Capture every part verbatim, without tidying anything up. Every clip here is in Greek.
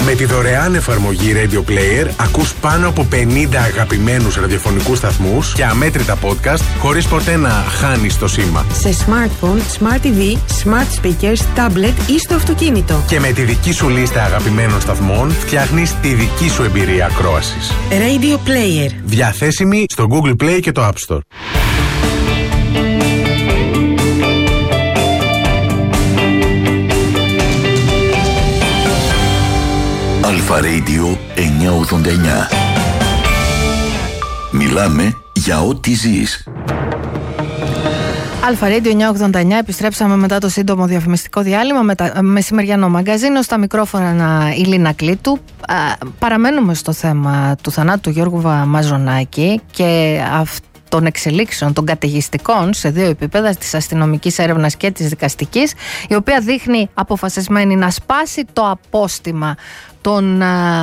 Με τη δωρεάν εφαρμογή Radio Player ακούς πάνω από πενήντα αγαπημένους ραδιοφωνικούς σταθμούς και αμέτρητα podcast χωρίς ποτέ να χάνεις το σήμα. Σε smartphone, smart τι βι, smart speakers, tablet ή στο αυτοκίνητο. Και με τη δική σου λίστα αγαπημένων σταθμών φτιάχνεις τη δική σου εμπειρία ακρόασης. Radio Player. Διαθέσιμη στο Google Play και το App Store. Αλφα Radio εννιακόσια ογδόντα εννιά. Μιλάμε για ό,τι ζεις. Αλφα Radio εννιακόσια ογδόντα εννιά, επιστρέψαμε μετά το σύντομο διαφημιστικό διάλειμμα με τα μεσημεριανό μαγκαζίνο. Στα μικρόφωνα η Λίνα Κλήτου. Παραμένουμε στο θέμα του θανάτου του Γιώργου Μαζονάκη και αυτό των εξελίξεων, των καταιγιστικών σε δύο επίπεδα, της αστυνομικής έρευνας και της δικαστικής, η οποία δείχνει αποφασισμένη να σπάσει το απόστημα των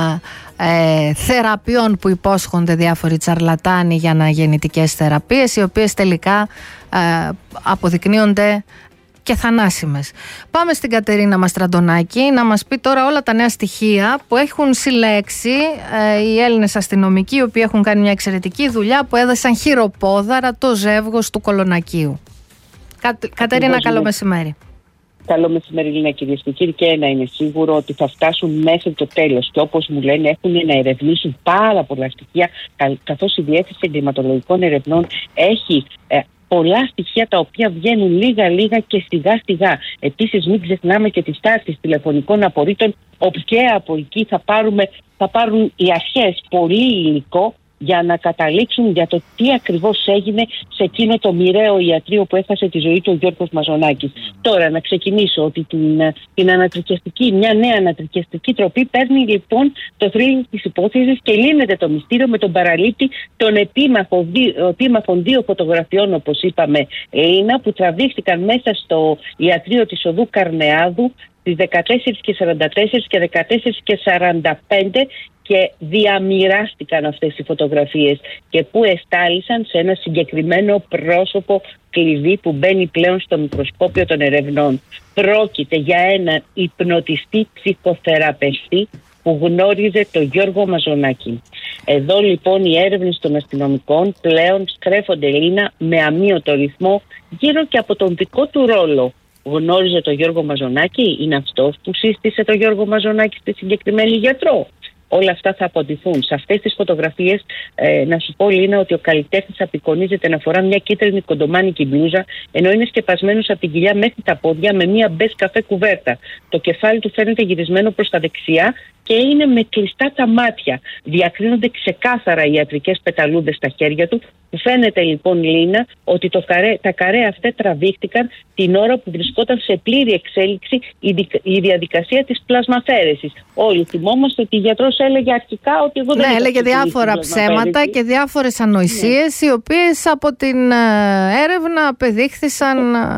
ε, θεραπείων που υπόσχονται διάφοροι τσαρλατάνοι για αναγεννητικές θεραπείες, οι οποίες τελικά ε, αποδεικνύονται και θανάσιμες. Πάμε στην Κατερίνα Μαστραντονάκη να μας πει τώρα όλα τα νέα στοιχεία που έχουν συλλέξει ε, οι Έλληνες αστυνομικοί, οι οποίοι έχουν κάνει μια εξαιρετική δουλειά, που έδεσαν χειροπόδαρα το ζεύγος του Κολονακίου. Κα, Κατερίνα, καλό μεσημέρι. Καλό μεσημέρι, Λίνα, κυρίες και κύριοι. Και ένα είναι σίγουρο, ότι θα φτάσουν μέχρι το τέλος. Και όπως μου λένε, έχουν να ερευνήσουν πάρα πολλά στοιχεία, καθώς η Διεύθυνση Εγκληματολογικών Ερευνών έχει ε, πολλά στοιχεία τα οποία βγαίνουν λίγα-λίγα και σιγά-σιγά. Επίσης, μην ξεχνάμε και τις τάξεις τηλεφωνικών απορρίτων, όπου και από εκεί θα, πάρουμε, θα πάρουν οι αρχές πολύ υλικό για να καταλήξουν για το τι ακριβώς έγινε σε εκείνο το μοιραίο ιατρείο που έχασε τη ζωή του ο Γιώργος Μαζονάκης. Mm. Τώρα να ξεκινήσω ότι την, την ανατριχιαστική, μια νέα ανατριχιαστική τροπή παίρνει λοιπόν το θρύλο της υπόθεσης και λύνεται το μυστήριο με τον παραλήπτη των επίμαχων δύο, επίμαχων δύο φωτογραφιών, όπως είπαμε, Λίνα, που τραβήχτηκαν μέσα στο ιατρείο της οδού Καρνεάδου στις δεκατέσσερις και σαράντα τέσσερα και δεκατέσσερις και σαράντα πέντε και διαμοιράστηκαν αυτές οι φωτογραφίες και που εστάλησαν σε ένα συγκεκριμένο πρόσωπο κλειδί που μπαίνει πλέον στο μικροσκόπιο των ερευνών. Πρόκειται για έναν υπνοτιστή ψυχοθεραπευτή που γνώριζε τον Γιώργο Μαζονάκη. Εδώ λοιπόν οι έρευνες των αστυνομικών πλέον στρέφονται, Λίνα, με αμύωτο ρυθμό γύρω και από τον δικό του ρόλο. Γνώριζε τον Γιώργο Μαζονάκη, είναι αυτός που σύστησε τον Γιώργο Μαζονάκη στη συγκεκριμένη γιατρό. Όλα αυτά θα απαντηθούν. Σε αυτές τις φωτογραφίες, ε, να σου πω, Λίνα, ότι ο καλλιτέχνης απεικονίζεται να φορά μια κίτρινη κοντομάνικη μπλούζα, ενώ είναι σκεπασμένος από την κοιλιά μέχρι τα πόδια με μια μπες καφέ κουβέρτα. Το κεφάλι του φαίνεται γυρισμένο προς τα δεξιά και είναι με κλειστά τα μάτια. Διακρίνονται ξεκάθαρα οι ιατρικές πεταλούδες στα χέρια του. Φαίνεται λοιπόν, Λίνα, ότι το καρέ, τα καρέ αυτά τραβήχτηκαν την ώρα που βρισκόταν σε πλήρη εξέλιξη η, η διαδικασία της πλασμαθέρεσης. Όλοι θυμόμαστε ότι η γιατρός έλεγε αρχικά ότι εγώ δεν. Ναι, έλεγε διάφορα ψέματα και διάφορες ανοησίες, ναι, οι οποίες από την έρευνα απεδείχθησαν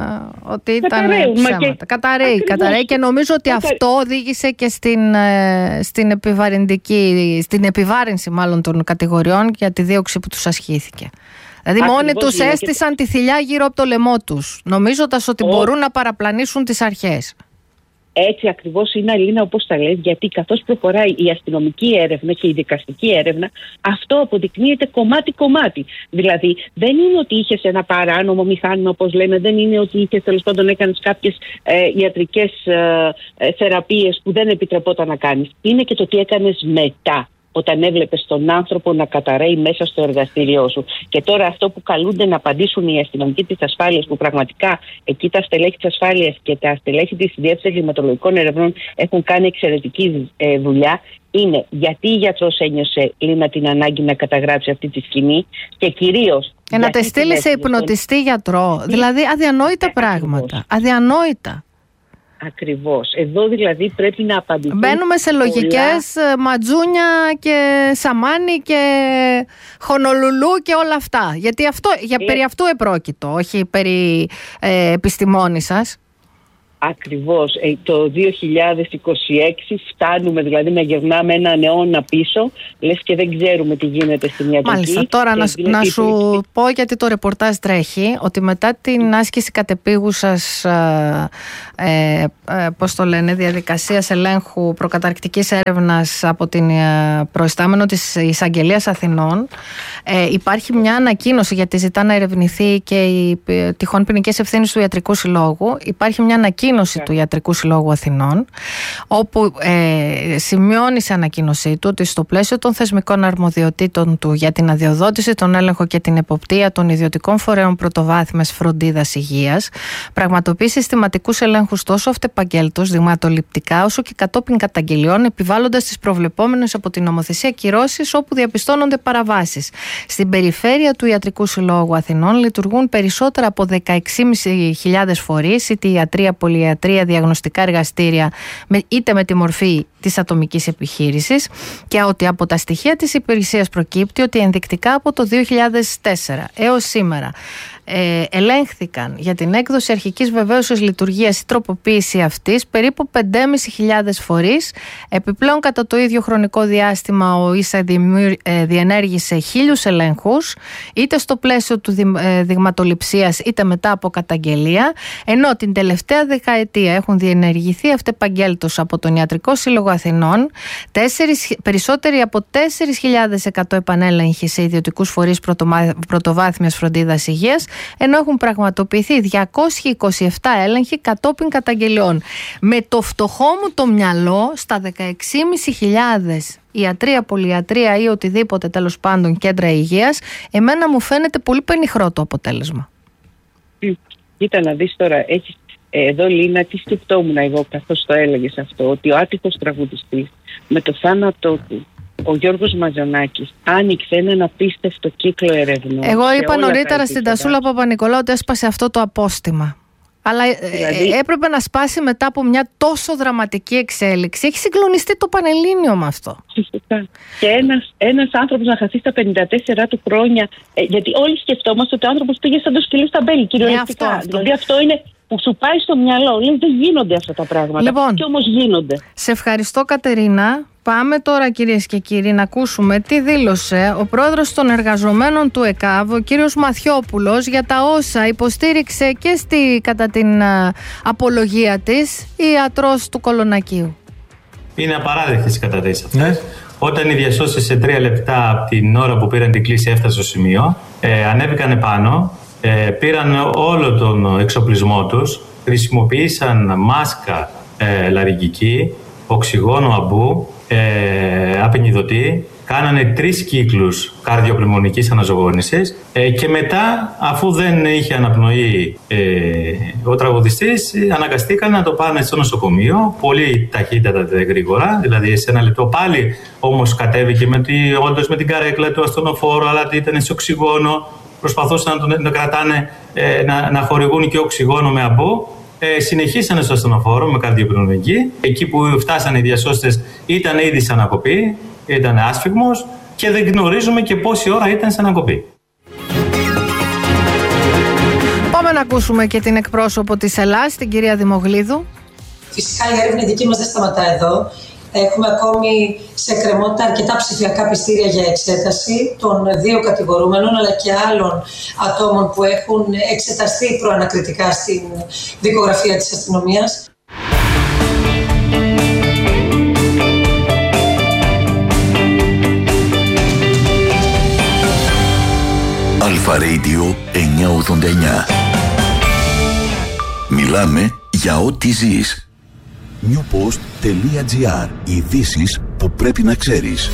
ότι ήταν ψέματα. Και... Καταραίει, καταραίει και νομίζω ότι Καταραίει. αυτό οδήγησε και στην, στην, επιβαρυντική, στην επιβάρυνση μάλλον των κατηγοριών για τη δίωξη που τους ασχήθηκε. Δηλαδή ακριβώς, μόνοι τους έστησαν και... τη θηλιά γύρω από το λαιμό τους, νομίζοντας ότι Ο... μπορούν να παραπλανήσουν τις αρχές. Έτσι ακριβώς είναι, Αλίνα, όπως τα λες, γιατί καθώς προχωράει η αστυνομική έρευνα και η δικαστική έρευνα, αυτό αποδεικνύεται κομμάτι-κομμάτι. Δηλαδή, δεν είναι ότι είχες ένα παράνομο μηχάνημα, όπως λένε, δεν είναι ότι είχες, τέλος πάντων, έκανες κάποιες ε, ιατρικές ε, ε, θεραπείες που δεν επιτρεπόταν να κάνεις. Είναι και το τι έκανες μετά, όταν έβλεπες τον άνθρωπο να καταραίει μέσα στο εργαστήριό σου. Και τώρα αυτό που καλούνται να απαντήσουν οι αστυνομικοί της ασφάλειας, που πραγματικά εκεί τα στελέχη της ασφάλειας και τα στελέχη της Διεύθυνσης Εγκληματολογικών Ερευνών έχουν κάνει εξαιρετική ε, δουλειά, είναι γιατί η γιατρός ένιωσε, Λίνα, την ανάγκη να καταγράψει αυτή τη σκηνή και κυρίως... Και να τε στείλει σε υπνοτιστή γιατρό. Τι... Δηλαδή αδιανόητα ε, πράγματα. Αδιανόητα. Ακριβώς. Εδώ δηλαδή πρέπει να απαντηθούν. Μπαίνουμε σε λογικές πολλά... Ματζούνια και Σαμάνι και Χονολουλού και όλα αυτά. Γιατί αυτό, για, ε... περί αυτού επρόκειτο, όχι περί ε, επιστημόνισσας. Ακριβώς. Ε, το δύο χιλιάδες είκοσι έξι φτάνουμε δηλαδή να γυρνάμε έναν αιώνα πίσω, λες και δεν ξέρουμε τι γίνεται στην ιατρική. Μάλιστα. Τώρα να, να σου πω, γιατί το ρεπορτάζ τρέχει, ότι μετά την άσκηση κατεπίγουσας α, ε, ε, πώς το λένε, διαδικασίας ελέγχου προκαταρκτικής έρευνας από την ε, προϊστάμενο της Εισαγγελίας Αθηνών, ε, υπάρχει μια ανακοίνωση, γιατί ζητά να ερευνηθεί και η ε, τυχόν ποινικές ευθύνες του Ιατρικού Συλλόγου. Υπάρχει μια ανακοίνωση yeah. του Ιατρικού Συλλόγου Αθηνών, όπου ε, σημειώνει σε ανακοίνωσή του ότι στο πλαίσιο των θεσμικών αρμοδιοτήτων του για την αδειοδότηση, τον έλεγχο και την εποπτεία των ιδιωτικών φορέων πρωτοβάθμιας φροντίδας υγείας, πραγματοποιεί συστηματικούς ελέγχους τόσο αυτεπαγγέλτως, δειγματοληπτικά, όσο και κατόπιν καταγγελιών, επιβάλλοντας τις προβλεπόμενες από την νομοθεσία κυρώσεις όπου διαπιστώνονται παραβάσεις. Στην περιφέρεια του Ιατρικού Συλλόγου Αθηνών λειτουργούν περισσότερα από δεκαέξι χιλιάδες πεντακόσιοι φορείς, είτε ιατρία, πολυιατρία, διαγνωστικά εργαστήρια, είτε με τη μορφή της ατομικής επιχείρησης, και ότι από τα στοιχεία της υπηρεσίας προκύπτει ότι ενδεικτικά από το δύο χιλιάδες τέσσερα έως σήμερα Ε, ελέγχθηκαν για την έκδοση αρχικής βεβαίωσης λειτουργίας ή τροποποίηση αυτής περίπου πέντε χιλιάδες πεντακόσιοι φορείς. Επιπλέον, κατά το ίδιο χρονικό διάστημα, ο ΙΣΑ διενέργησε χίλιους ελέγχους, είτε στο πλαίσιο του δη, ε, δειγματοληψίας είτε μετά από καταγγελία, ενώ την τελευταία δεκαετία έχουν διενεργηθεί αυτεπαγγέλτως από τον Ιατρικό Σύλλογο Αθηνών τέσσερις, περισσότεροι από τέσσερις χιλιάδες εκατό επανέλεγχοι σε ιδιωτικούς φορείς πρωτοβάθμιας φροντίδας υγείας, ενώ έχουν πραγματοποιηθεί διακόσιοι είκοσι επτά έλεγχοι κατόπιν καταγγελιών. Με το φτωχό μου το μυαλό, στα δεκαέξι χιλιάδες πεντακόσιοι ιατρία, πολυιατρία ή οτιδήποτε τέλος πάντων κέντρα υγείας, εμένα μου φαίνεται πολύ πενιχρό το αποτέλεσμα. Κοίτα να δεις τώρα, έχεις εδώ, Λίνα, τι σκεφτόμουν εγώ καθώς το έλεγες αυτό, ότι ο άτυχος τραγουδιστής με το θάνατό του, ο Γιώργος Μαζονάκης, άνοιξε έναν απίστευτο κύκλο ερευνών. Εγώ είπα νωρίτερα στην Τασούλα Παπα-Νικολάου ότι έσπασε αυτό το απόστημα. Αλλά δηλαδή, έπρεπε να σπάσει μετά από μια τόσο δραματική εξέλιξη. Έχει συγκλονιστεί το Πανελλήνιο με αυτό. Φυσικά. Και ένας, ένας άνθρωπος να χαθεί στα πενήντα τέσσερα του χρόνια. Ε, γιατί όλοι σκεφτόμαστε ότι ο άνθρωπος πήγε σαν το σκυλί στα μπέλη, κυριολεκτικά. Ε, αυτό, αυτό. Δηλαδή αυτό είναι που σου πάει στο μυαλό. Λέει, δεν γίνονται αυτά τα πράγματα. Λοιπόν, και όμως γίνονται. Σε ευχαριστώ, Κατερίνα. Πάμε τώρα, κυρίες και κύριοι, να ακούσουμε τι δήλωσε ο πρόεδρος των εργαζομένων του ΕΚΑΒ, ο κύριος Μαθιόπουλος, για τα όσα υποστήριξε και στη, κατά την α, απολογία της η ιατρός του Κολονακίου. Είναι απαράδεκτες οι καταθέσεις αυτές. Ναι. Όταν οι διασώσεις σε τρία λεπτά από την ώρα που πήραν την κλήση έφτασε στο σημείο, ε, ανέβηκαν επάνω, ε, πήραν όλο τον εξοπλισμό τους, χρησιμοποίησαν μάσκα ε, λαρυγγική, οξυγόνο αμπού, ε, απενιδωτή, κάνανε τρεις κύκλους καρδιοπνευμονικής αναζωογόνησης ε, και μετά, αφού δεν είχε αναπνοή ε, ο τραγουδιστής, αναγκαστήκαν να το πάνε στο νοσοκομείο, πολύ ταχύτατα και γρήγορα, δηλαδή σε ένα λεπτό. Πάλι όμως κατέβηκε με, τη, όντως με την καρέκλα του ασθενοφόρο, αλλά ήταν σε οξυγόνο, προσπαθούσαν να τον να κρατάνε, ε, να, να χορηγούν και οξυγόνο με αμπού. Ε, συνεχίσανε στο ασθενοφόρο με καρδιοπνευμονική. Εκεί που φτάσανε οι διασώστες ήταν ήδη σε ανακοπή, ήταν άσφυγμος και δεν γνωρίζουμε και πόση ώρα ήταν σε ανακοπή. Πάμε να ακούσουμε και την εκπρόσωπο της Ελλάς, την κυρία Δημογλίδου. Φυσικά η έρευνα δική μας δεν σταματά εδώ. Έχουμε ακόμη σε εκκρεμότητα αρκετά ψηφιακά πιστήρια για εξέταση των δύο κατηγορούμενων αλλά και άλλων ατόμων που έχουν εξεταστεί προανακριτικά στην δικογραφία της αστυνομίας. Αλφα Radio εννιακόσια ογδόντα εννιά. Μιλάμε για ό,τι ζεις. newpost.gr. Ειδήσεις που πρέπει να ξέρεις.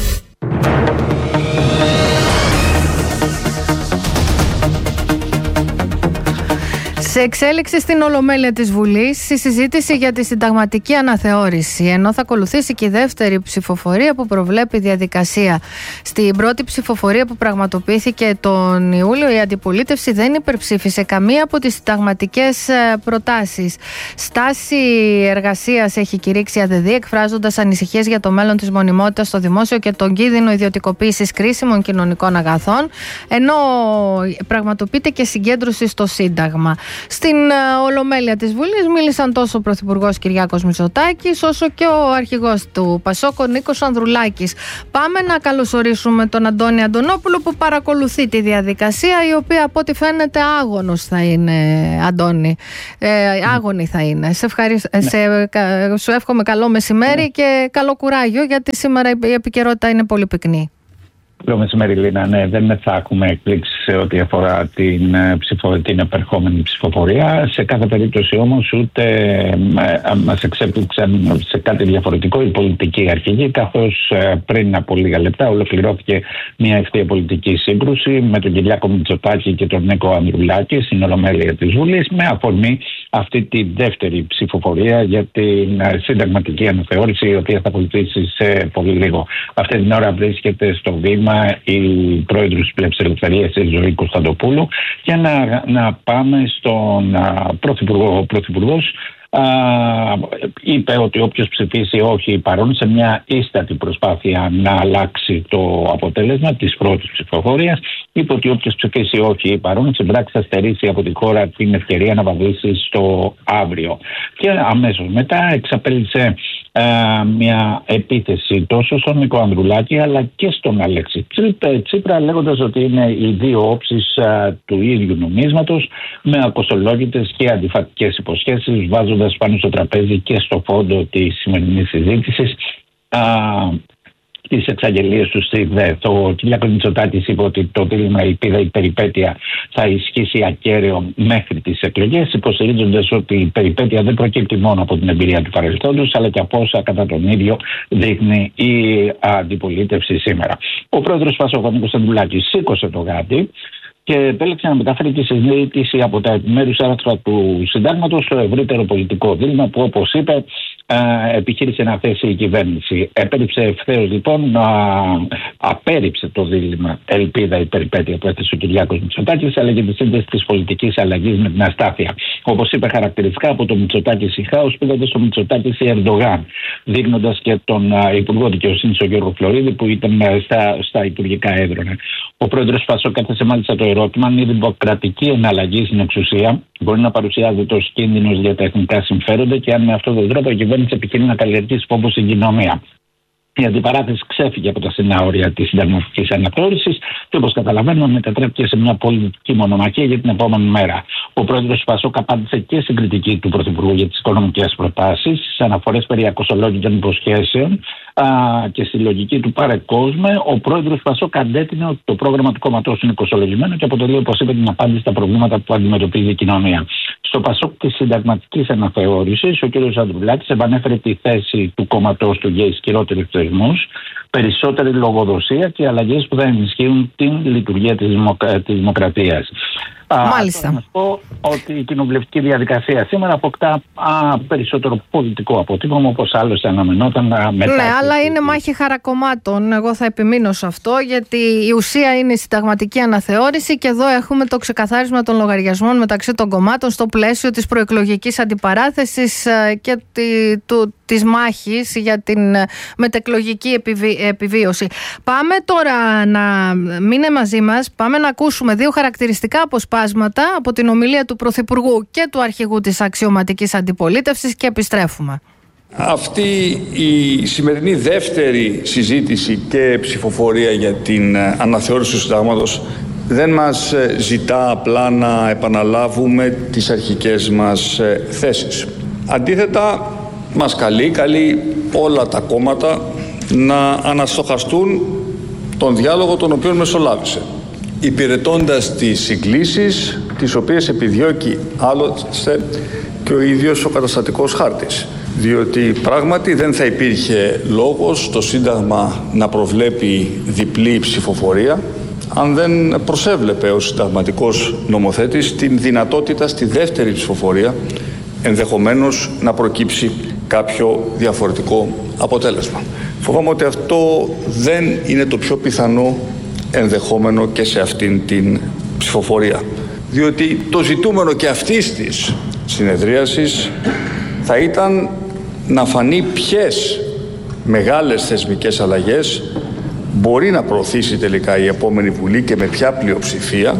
Σε εξέλιξη στην Ολομέλεια της Βουλής η συζήτηση για τη συνταγματική αναθεώρηση, ενώ θα ακολουθήσει και η δεύτερη ψηφοφορία που προβλέπει διαδικασία. Στην πρώτη ψηφοφορία που πραγματοποιήθηκε τον Ιούλιο, η αντιπολίτευση δεν υπερψήφισε καμία από τις συνταγματικές προτάσεις. Στάση εργασίας έχει κηρύξει η ΑΔΕΔΗ, εκφράζοντας ανησυχίες για το μέλλον της μονιμότητας στο δημόσιο και τον κίνδυνο ιδιωτικοποίησης κρίσιμων κοινωνικών αγαθών, ενώ πραγματοποιείται και συγκέντρωση στο Σύνταγμα. Στην uh, Ολομέλεια της Βουλής μίλησαν τόσο ο Πρωθυπουργός Κυριάκος Μητσοτάκης όσο και ο αρχηγός του Πασόκ, ο Νίκος Ανδρουλάκης. Πάμε να καλωσορίσουμε τον Αντώνη Αντωνόπουλο που παρακολουθεί τη διαδικασία, η οποία από ό,τι φαίνεται άγωνος θα είναι, Αντώνη. Ε, άγωνη θα είναι. Σε ευχαρισ... ναι. σε... Σου εύχομαι καλό μεσημέρι ναι. και καλό κουράγιο, γιατί σήμερα η επικαιρότητα είναι πολύ πυκνή. Καλό μεσημέρι, Λίνα. Ναι, δεν θα έχουμε εκπλήξεις σε ό,τι αφορά την, ψηφο, την επερχόμενη ψηφοφορία. Σε κάθε περίπτωση όμως ούτε ε, μας εξέπληξαν σε κάτι διαφορετικό οι πολιτικοί αρχηγοί, καθώς ε, πριν από λίγα λεπτά ολοκληρώθηκε μια ευθεία πολιτική σύγκρουση με τον Κυριάκο Μητσοτάκη και τον Νίκο Ανδρουλάκη στην Ολομέλεια της Βουλής, με αφορμή αυτή τη δεύτερη ψηφοφορία για την συνταγματική αναθεώρηση, η οποία θα ακολουθήσει σε πολύ λίγο. Αυτή την ώρα βρίσκεται στο βήμα η πρόεδρος της Πλεύσης Ελευθερίας, η Ζωή Κωνσταντοπούλου, για να, να πάμε στον πρωθυπουργό. Ο πρωθυπουργός α, είπε ότι όποιος ψηφίσει όχι παρόν, σε μια ίστατη προσπάθεια να αλλάξει το αποτέλεσμα της πρώτης ψηφοφορίας, είπε ότι όποιος ψηφίσει όχι παρόν, στην πράξη θα στερήσει από τη χώρα την ευκαιρία να βαδίσει στο αύριο. Και αμέσως μετά εξαπέλυσε Uh, μια επίθεση τόσο στον Νίκο Ανδρουλάκη αλλά και στον Αλέξη Τσίπρα, λέγοντας ότι είναι οι δύο όψεις uh, του ίδιου νομίσματος, με ακοστολόγητες και αντιφατικές υποσχέσεις, βάζοντας πάνω στο τραπέζι και στο φόντο της σημερινής συζήτησης uh, τις εξαγγελίες του στη ΔΕΘ. Ο Κυριάκος Μητσοτάκης είπε ότι το δίλημμα ελπίδα η περιπέτεια θα ισχύσει ακέραιο μέχρι τις εκλογές, υποστηρίζοντας ότι η περιπέτεια δεν προκύπτει μόνο από την εμπειρία του παρελθόντος, αλλά και από όσα κατά τον ίδιο δείχνει η αντιπολίτευση σήμερα. Ο πρόεδρος Πασόκ, ο Νίκος Ανδρουλάκης, σήκωσε το γάτι και επέλεξε να μεταφέρει τη συζήτηση από τα επιμέρους άρθρα του συντάγματος στο ευρύτερο πολιτικό δίλημμα που, όπως είπε, επιχείρησε να θέσει η κυβέρνηση. Επέριψε ευθέως λοιπόν, να απέρριψε το δίλημμα ελπίδα η περιπέτεια που έθεσε ο Κυριάκος Μητσοτάκης, αλλά και τη σύνδεση της πολιτικής αλλαγής με την αστάθεια. Όπως είπε χαρακτηριστικά, από το Μητσοτάκη η χάος πήγατε στο Μητσοτάκη η Ερντογάν, δείχνοντας και τον Υπουργό Δικαιοσύνης, ο Γιώργο Φλωρίδη, που ήταν στα, στα υπουργικά έδρανα. Ο πρόεδρος Πασόκ έθεσε μάλιστα το ερώτημα αν η δημοκρατική εναλλαγή στην εξουσία μπορεί να παρουσιάζεται ως κίνδυνος για τα εθνικά συμφέροντα και αν με αυτόν τον τρόπο η κυβέρνηση επιχειρεί να καλλιεργήσει φόβο στην κοινωνία. Η αντιπαράθεση ξέφυγε από τα στενά όρια της συνταγματικής αναθεώρησης και, όπως καταλαβαίνουμε, μετατρέπηκε σε μια πολιτική μονομαχία για την επόμενη μέρα. Ο πρόεδρος του Πασόκ απάντησε και στην κριτική του Πρωθυπουργού για τις οικονομικές προτάσεις, στις αναφορές περί ακοστολόγητων υποσχέσεων α, και στη λογική του πάρε κόσμε. Ο πρόεδρος του Πασόκ αντέτεινε ότι το πρόγραμμα του κόμματός είναι κοστολογημένο και αποτελεί, όπως είπε, την απάντηση στα προβλήματα που αντιμετωπίζει η κοινωνία. Στο Πασόκ της συνταγματικής αναθεώρησης, ο κ. Ανδρουλάκης επανέφερε τη θέση του κόμματός του για ισχυρότερους θεσμούς, περισσότερη λογοδοσία και αλλαγές που θα ενισχύουν την λειτουργία της, δημοκρα... της δημοκρατίας. Μάλιστα. Α, να πω ότι η κοινοβουλευτική διαδικασία σήμερα αποκτά α, περισσότερο πολιτικό αποτύπωμα, όπως άλλωστε αναμενόταν μετά. Ναι, αλλά είναι μάχη χαρακομμάτων. Εγώ θα επιμείνω σε αυτό, γιατί η ουσία είναι η συνταγματική αναθεώρηση και εδώ έχουμε το ξεκαθάρισμα των λογαριασμών μεταξύ των κομμάτων στο πλαίσιο της προεκλογικής αντιπαράθεσης και τη, του, της μάχης για την μετεκλογική επιβί, επιβίωση. Πάμε τώρα να μείνε μαζί μας, πάμε να ακούσουμε δύο χαρακτηριστικά αποσπάσματα από την ομιλία του Πρωθυπουργού και του αρχηγού της αξιωματικής αντιπολίτευσης και επιστρέφουμε. Αυτή η σημερινή δεύτερη συζήτηση και ψηφοφορία για την αναθεώρηση του συντάγματος δεν μας ζητά απλά να επαναλάβουμε τις αρχικές μας θέσεις. Αντίθετα, μας καλεί, καλεί όλα τα κόμματα να αναστοχαστούν τον διάλογο τον οποίο μεσολάβησε, υπηρετώντας τις συγκλήσεις τις οποίες επιδιώκει άλλωστε και ο ίδιος ο καταστατικός χάρτης. Διότι πράγματι δεν θα υπήρχε λόγος το Σύνταγμα να προβλέπει διπλή ψηφοφορία αν δεν προσέβλεπε ο συνταγματικός νομοθέτης την δυνατότητα στη δεύτερη ψηφοφορία ενδεχομένως να προκύψει κάποιο διαφορετικό αποτέλεσμα. Φοβάμαι ότι αυτό δεν είναι το πιο πιθανό ενδεχόμενο και σε αυτήν την ψηφοφορία. Διότι το ζητούμενο και αυτής της συνεδρίασης θα ήταν να φανεί ποιες μεγάλες θεσμικές αλλαγές μπορεί να προωθήσει τελικά η επόμενη Βουλή και με ποια πλειοψηφία,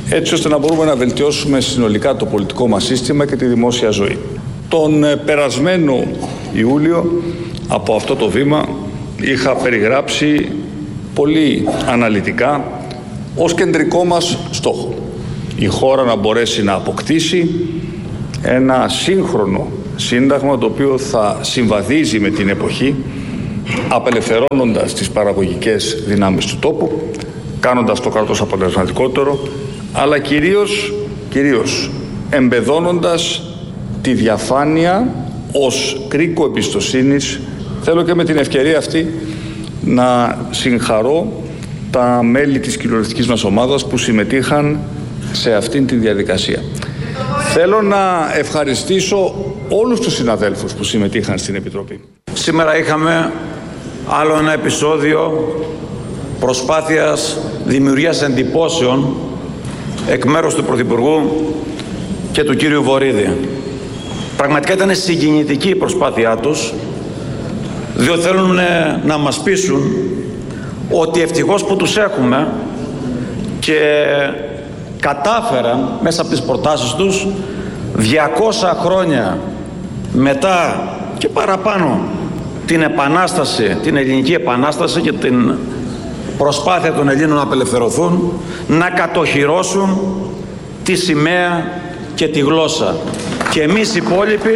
έτσι ώστε να μπορούμε να βελτιώσουμε συνολικά το πολιτικό μας σύστημα και τη δημόσια ζωή. Τον περασμένο Ιούλιο από αυτό το βήμα είχα περιγράψει πολύ αναλυτικά ως κεντρικό μας στόχο η χώρα να μπορέσει να αποκτήσει ένα σύγχρονο σύνταγμα το οποίο θα συμβαδίζει με την εποχή, απελευθερώνοντας τις παραγωγικές δυνάμεις του τόπου, κάνοντας το κράτος αποτελεσματικότερο, αλλά κυρίως, κυρίως εμπεδώνοντας τη διαφάνεια ως κρίκο εμπιστοσύνης. Θέλω και με την ευκαιρία αυτή να συγχαρώ τα μέλη της κοινοβουλευτικής μας ομάδας που συμμετείχαν σε αυτήν τη διαδικασία. Θέλω να ευχαριστήσω όλους τους συναδέλφους που συμμετείχαν στην Επιτροπή. Σήμερα είχαμε άλλο ένα επεισόδιο προσπάθειας δημιουργίας εντυπώσεων εκ μέρους του Πρωθυπουργού και του κύριου Βορίδη. Πραγματικά ήταν συγκινητική η προσπάθειά τους, διότι θέλουν να μας πείσουν ότι ευτυχώς που τους έχουμε και κατάφεραν μέσα από τις προτάσεις τους διακόσια χρόνια μετά και παραπάνω την επανάσταση, την ελληνική επανάσταση και την προσπάθεια των Ελλήνων να απελευθερωθούν, να κατοχυρώσουν τη σημαία και τη γλώσσα. Και εμείς οι υπόλοιποι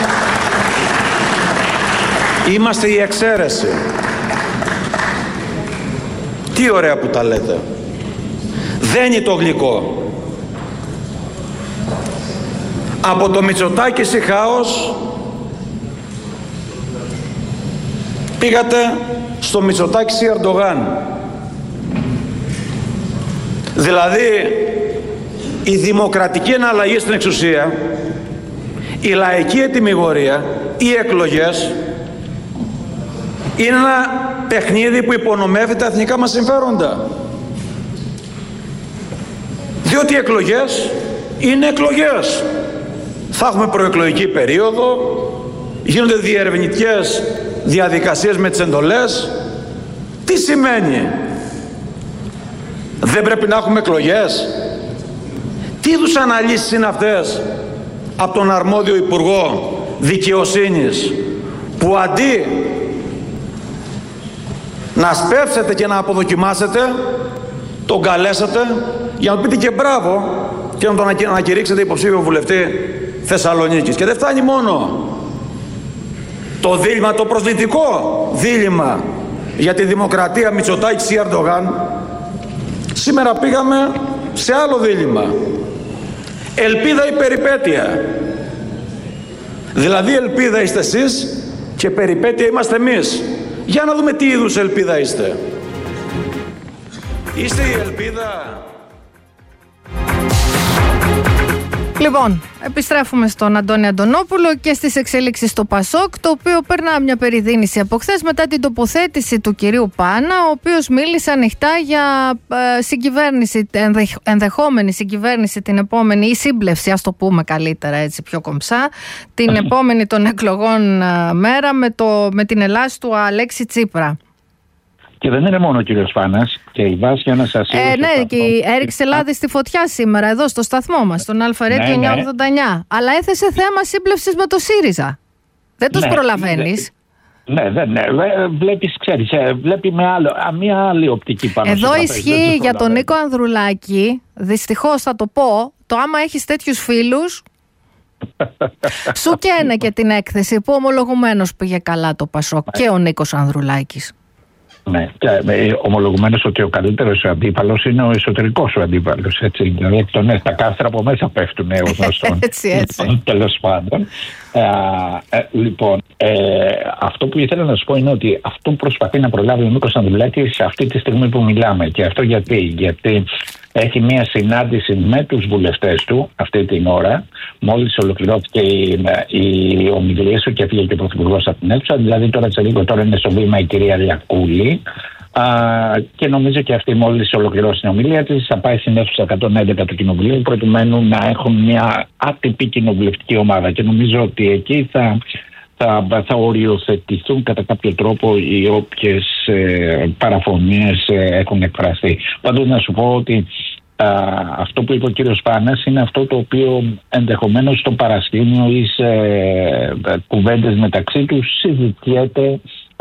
είμαστε η εξαίρεση. Τι ωραία που τα λέτε. Δένει το γλυκό. Από το Μητσοτάκη στη χάος πήγατε στο Μητσοτάκη στη Ερντογάν. Δηλαδή η δημοκρατική εναλλαγή στην εξουσία, η λαϊκή ετυμηγορία, οι εκλογές είναι ένα παιχνίδι που υπονομεύει τα εθνικά μας συμφέροντα. Διότι οι εκλογές είναι εκλογές. Θα έχουμε προεκλογική περίοδο, γίνονται διερευνητικές διαδικασίες με τις εντολές. Τι σημαίνει? Δεν πρέπει να έχουμε εκλογές? Τι είδους αναλύσεις είναι αυτές από τον αρμόδιο Υπουργό Δικαιοσύνης, που αντί να σπεύσετε και να αποδοκιμάσετε, τον καλέσατε για να πείτε και μπράβο και να τον ανακηρύξετε υποψήφιο βουλευτή Θεσσαλονίκης. Και δεν φτάνει μόνο το δίλημμα, το προσλητικό δίλημμα για τη δημοκρατία Μητσοτάκη ή Ερντογάν. Σήμερα πήγαμε σε άλλο δίλημμα. Ελπίδα ή περιπέτεια? Δηλαδή ελπίδα είστε εσείς και περιπέτεια είμαστε εμείς. Για να δούμε τι είδους ελπίδα είστε. Είστε η ελπίδα? Λοιπόν, επιστρέφουμε στον Αντώνη Αντωνόπουλο και στις εξέλιξεις στο ΠΑΣΟΚ, το οποίο περνά μια περιδίνηση από χθες μετά την τοποθέτηση του κυρίου Πάνα, ο οποίος μίλησε ανοιχτά για ε, συγκυβέρνηση, ενδεχ, ενδεχόμενη συγκυβέρνηση την επόμενη, ή σύμπλευση, ας το πούμε καλύτερα έτσι πιο κομψά, την επόμενη των εκλογών ε, μέρα με, το, με την Ελλάς του Αλέξη Τσίπρα. Και δεν είναι μόνο ο κύριος Πάνας, και η Βάσια να σας ε, ναι, και έριξε λάδι στη φωτιά σήμερα εδώ στο σταθμό μας, στον Αλφα-Radio ναι, εννιακόσια ογδόντα εννιά. Ναι. Αλλά έθεσε θέμα σύμπλευσης με το ΣΥΡΙΖΑ. Δεν τους ναι, προλαβαίνεις. Ναι, ναι, ναι. Βλέπεις, ξέρεις, βλέπει με άλλο, μια άλλη οπτική πάνω. Εδώ ισχύει για τον Νίκο Ανδρουλάκη, δυστυχώς θα το πω, το άμα έχεις τέτοιους φίλους, σου καίνε και την έκθεση που ομολογουμένως πήγε καλά το ΠΑΣΟΚ και ο Νίκος Ανδρουλάκης. Ναι, και ομολογουμένως ότι ο καλύτερος σου αντίπαλος είναι ο εσωτερικός σου αντίπαλος. Έτσι, δηλαδή τον, τα κάστρα από μέσα πέφτουν ως γνωστόν. έτσι, έτσι. Τέλος πάντων. Ε, ε, λοιπόν, ε, αυτό που ήθελα να σου πω είναι ότι αυτό προσπαθεί να προλάβει ο Νίκος Ανδρουλάκης αυτή τη στιγμή που μιλάμε. Και αυτό γιατί, γιατί έχει μία συνάντηση με τους βουλευτές του αυτή την ώρα, μόλις ολοκληρώθηκε η, η ομιλία σου και έφυγε και ο Πρωθυπουργός από την αίθουσα. Δηλαδή τώρα σε λίγο τώρα είναι στο βήμα η κυρία Λιακούλη. Α, και νομίζω και αυτή μόλις ολοκληρώσει την ομιλία της θα πάει στην αίθουσα εκατόν έντεκα του Κοινοβουλίου προκειμένου να έχουν μια άτυπη κοινοβουλευτική ομάδα. Και νομίζω ότι εκεί θα, θα, θα οριοθετηθούν κατά κάποιο τρόπο οι όποιες ε, παραφωνίες ε, έχουν εκφραστεί. Πάντως να σου πω ότι Α, αυτό που είπε ο κύριος Πάνας είναι αυτό το οποίο ενδεχομένως στο παρασκήνιο ή σε κουβέντες μεταξύ τους συζητιέται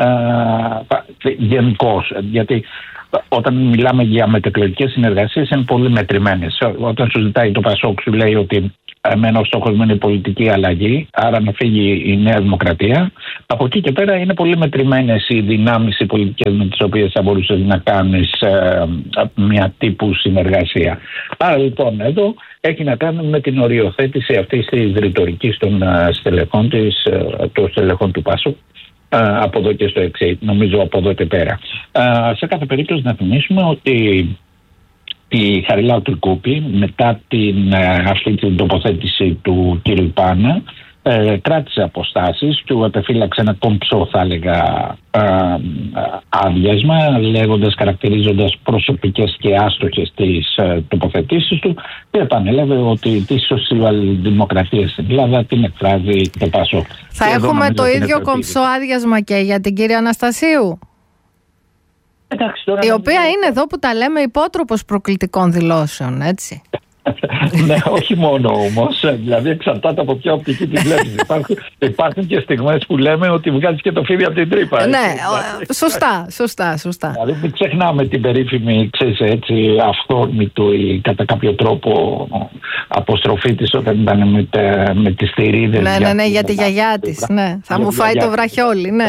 γενικώς. Γιατί όταν μιλάμε για μετεκλογικές συνεργασίες είναι πολύ μετρημένες. Όταν σου ζητάει το Πασόκ, σου λέει ότι εμένα ο στόχος μου είναι η πολιτική αλλαγή, άρα να φύγει η Νέα Δημοκρατία. Από εκεί και πέρα είναι πολύ μετρημένες οι δυνάμεις οι πολιτικές με τις οποίες θα μπορούσες να κάνεις ε, μια τύπου συνεργασία. Άρα λοιπόν εδώ έχει να κάνει με την οριοθέτηση αυτής της ρητορικής των στελεχών, της, των στελεχών του Πασόκ. Από εδώ και στο εξή, νομίζω από εδώ και πέρα. Σε κάθε περίπτωση να θυμίσουμε ότι η Χαριλάου Τρικούπη, μετά την, αυτή την τοποθέτηση του κ. Πάνα, ε, κράτησε αποστάσεις, του επεφύλαξε ένα κομψό, θα έλεγα, ε, άδειασμα, λέγοντας, χαρακτηρίζοντας προσωπικές και άστοχες τις ε, τοποθετήσεις του, και επανέλαβε ότι τη σοσιαλδημοκρατία στην Ελλάδα την εκφράζει το Πασόκ. Θα έχουμε το ίδιο κομψό άδειασμα και για την κυρία Αναστασίου, Εντάξει, τώρα η οποία είναι εδώ που τα λέμε υπότροπος προκλητικών δηλώσεων, έτσι. Ναι, όχι μόνο όμως, δηλαδή εξαρτάται από ποια οπτική τη βλέπεις. Υπάρχουν, υπάρχουν και στιγμές που λέμε ότι βγάζεις και το φίδι από την τρύπα. Ναι, σωστά, σωστά, σωστά. Δηλαδή μην ξεχνάμε την περίφημη, ξέρεις, έτσι, αυθόρμητο ή κατά κάποιο τρόπο αποστροφή της όταν ήταν με, τα, με τις θηρίδες. Ναι, ναι, ναι, για τη γιαγιά της, ναι. Θα μου φάει το βραχιόλι, ναι.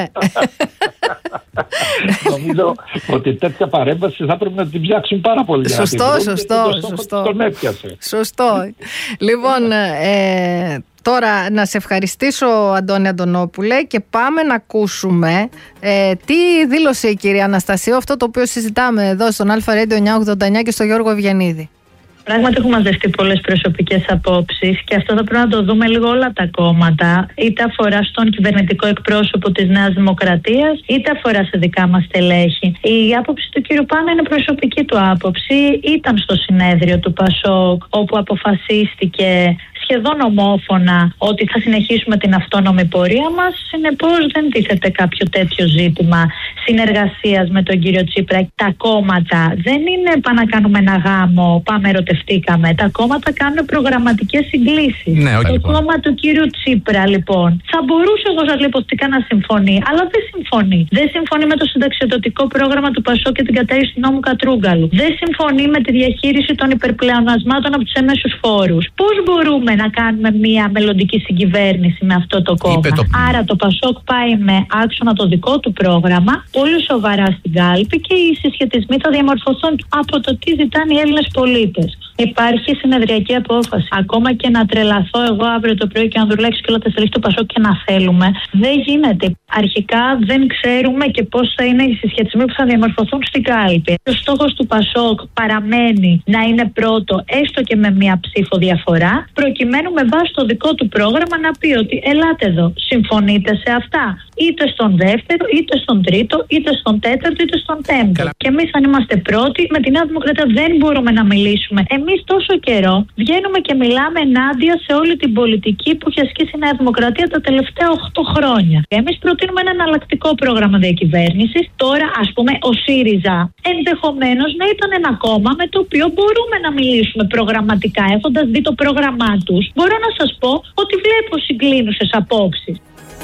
Νομίζω ότι τέτοια παρέμβαση θα πρέπει να την ψάξουν πάρα πολύ. Σωστό, σωστό, σωστό. Τον έπιασε. Σωστό. Λοιπόν, ε, τώρα να σε ευχαριστήσω, Αντώνη Αντωνόπουλε, και πάμε να ακούσουμε ε, τι δήλωσε η κυρία Αναστασίου, αυτό το οποίο συζητάμε εδώ στον Αλφα Radio εννιακόσια ογδόντα εννιά και στο Γιώργο Ευγενίδη. Πράγματι έχουν μαζευτεί πολλές προσωπικές απόψεις και αυτό θα πρέπει να το δούμε λίγο όλα τα κόμματα, είτε αφορά στον κυβερνητικό εκπρόσωπο της Νέας Δημοκρατίας, είτε αφορά σε δικά μας στελέχη. Η άποψη του κ. Πάνα είναι προσωπική του άποψη. Ήταν στο συνέδριο του Πασόκ όπου αποφασίστηκε σχεδόν ομόφωνα ότι θα συνεχίσουμε την αυτόνομη πορεία μας. Συνεπώς δεν τίθεται κάποιο τέτοιο ζήτημα συνεργασίας με τον κύριο Τσίπρα. Τα κόμματα δεν είναι πάμε να κάνουμε ένα γάμο, πάμε ερωτευτήκαμε. Τα κόμματα κάνουν προγραμματικές συγκλήσεις. Ναι, το λοιπόν. κόμμα του κύριου Τσίπρα λοιπόν θα μπορούσε, εγώ σας λέω υποστικά, να συμφωνεί, αλλά δεν συμφωνεί. Δεν συμφωνεί με το συνταξιοδοτικό πρόγραμμα του Πασόκ και την κατάργηση του νόμου Κατρούγκαλου. Δεν συμφωνεί με τη διαχείριση των υπερπλεονασμάτων από τους έμεσους φόρους. Πώς μπορούμε να κάνουμε μια μελλοντική συγκυβέρνηση με αυτό το κόμμα? Το... Άρα το Πασόκ πάει με άξονα το δικό του πρόγραμμα, πολύ σοβαρά στην κάλπη, και οι συσχετισμοί θα διαμορφωθούν από το τι ζητάνε οι Έλληνες πολίτες. Υπάρχει συνεδριακή απόφαση. Ακόμα και να τρελαθώ εγώ αύριο το πρωί και να δουλέψω και όλα τα στελέχη του Πασόκ και να θέλουμε, δεν γίνεται. Αρχικά δεν ξέρουμε και πώς θα είναι οι συσχετισμοί που θα διαμορφωθούν στην κάλπη. Ο στόχος του Πασόκ παραμένει να είναι πρώτο, έστω και με μία ψήφο διαφορά, προκειμένου με βάση το δικό του πρόγραμμα να πει ότι ελάτε εδώ, συμφωνείτε σε αυτά. Είτε στον δεύτερο, είτε στον τρίτο, είτε στον τέταρτο, είτε στον πέμπτο. Καλά. Και εμείς, αν είμαστε πρώτοι, με τη Νέα Δημοκρατία δεν μπορούμε να μιλήσουμε. Εμείς τόσο καιρό βγαίνουμε και μιλάμε ενάντια σε όλη την πολιτική που έχει ασκήσει η Νέα Δημοκρατία τα τελευταία οκτώ χρόνια. Εμείς προτείνουμε ένα εναλλακτικό πρόγραμμα διακυβέρνησης. Τώρα, ας πούμε, ο ΣΥΡΙΖΑ ενδεχομένως να ήταν ένα κόμμα με το οποίο μπορούμε να μιλήσουμε προγραμματικά, έχοντας δει το πρόγραμμά τους. Μπορώ να σας πω ότι βλέπω συγκλίνουσες απόψεις.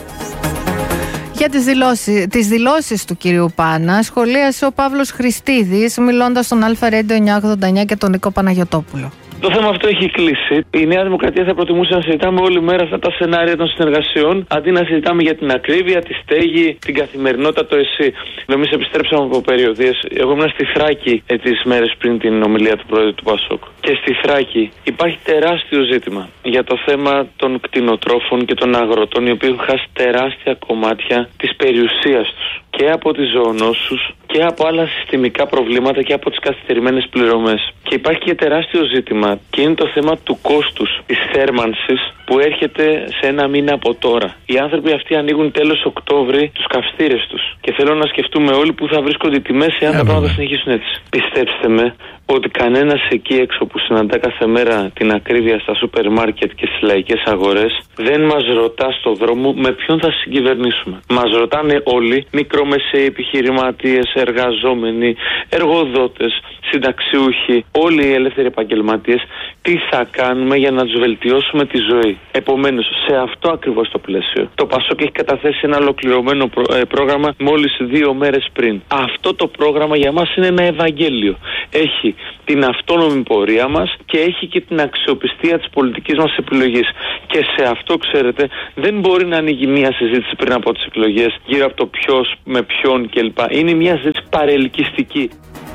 Για τις δηλώσεις, τις δηλώσεις του κυρίου Πάνα σχολίασε ο Παύλος Χριστίδης, μιλώντας στον Αλφα Radio εννιακόσια ογδόντα εννιά και τον Νίκο Παναγιωτόπουλο. Το θέμα αυτό έχει κλείσει. Η Νέα Δημοκρατία θα προτιμούσε να συζητάμε όλη μέρα αυτά τα σενάρια των συνεργασιών, αντί να συζητάμε για την ακρίβεια, τη στέγη, την καθημερινότητα, το εσύ. Εμείς επιστρέψαμε από περιοδίες. Εγώ ήμουν στη Θράκη ε, τις μέρες πριν την ομιλία του Πρόεδρου του Πασόκ. Και στη Θράκη υπάρχει τεράστιο ζήτημα για το θέμα των κτηνοτρόφων και των αγροτών, οι οποίοι έχουν χάσει τεράστια κομμάτια της περιουσίας τους. Και από τις ζωονόσους και από άλλα συστημικά προβλήματα και από τις καθυστερημένες πληρωμές. Και υπάρχει και τεράστιο ζήτημα, και είναι το θέμα του κόστους της θέρμανσης που έρχεται σε ένα μήνα από τώρα. Οι άνθρωποι αυτοί ανοίγουν τέλος Οκτώβρη τους καυστήρες τους. Και θέλω να σκεφτούμε όλοι που θα βρίσκονται οι τιμές εάν τα πράγματα συνεχίσουν έτσι. Πιστέψτε με ότι κανένας εκεί έξω που συναντά κάθε μέρα την ακρίβεια στα σούπερ μάρκετ και στις λαϊκές αγορές, δεν μας ρωτά στο δρόμο με ποιον θα συγκυβερνήσουμε. Μας ρωτάνε όλοι, μικρομεσαίοι επιχειρηματίες, εργαζόμενοι, εργοδότες, συνταξιούχοι, όλοι οι ελεύθεροι επαγγελματίες, τι θα κάνουμε για να τους βελτιώσουμε τη ζωή. Επομένως, σε αυτό ακριβώς το πλαίσιο, το Πασόκ έχει καταθέσει ένα ολοκληρωμένο προ, ε, πρόγραμμα μόλις δύο μέρες πριν. Αυτό το πρόγραμμα για μας είναι ένα Ευαγγέλιο. Έχει την αυτόνομη πορεία μας και έχει και την αξιοπιστία της πολιτικής μας επιλογής. Και σε αυτό, ξέρετε, δεν μπορεί να ανοίγει μια συζήτηση πριν από τις εκλογές γύρω από το ποιος, με ποιον κλπ. Είναι μια συζήτηση παρελκυστική.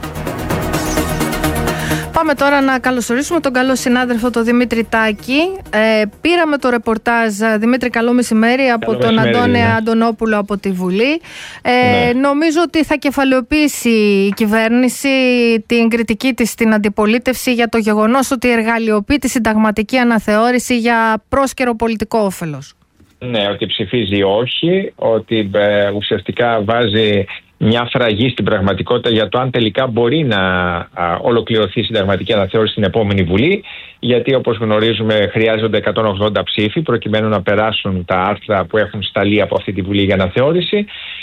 Πάμε τώρα να καλωσορίσουμε τον καλό συνάδελφο τον Δημήτρη Τάκη. Ε, πήραμε το ρεπορτάζ, Δημήτρη, καλό μεσημέρι, από καλό τον μεσημέρι, Αντώνη ναι. Αντωνόπουλο από τη Βουλή. Ε, ναι. Νομίζω ότι θα κεφαλαιοποιήσει η κυβέρνηση την κριτική της στην αντιπολίτευση για το γεγονός ότι εργαλειοποιεί τη συνταγματική αναθεώρηση για πρόσκαιρο πολιτικό όφελος. Ναι, ότι ψηφίζει όχι, ότι ε, ουσιαστικά βάζει μια φραγή στην πραγματικότητα για το αν τελικά μπορεί να α, ολοκληρωθεί η συνταγματική αναθεώρηση στην επόμενη Βουλή, γιατί όπως γνωρίζουμε χρειάζονται εκατόν ογδόντα ψήφοι προκειμένου να περάσουν τα άρθρα που έχουν σταλεί από αυτή τη Βουλή για αναθεώρηση.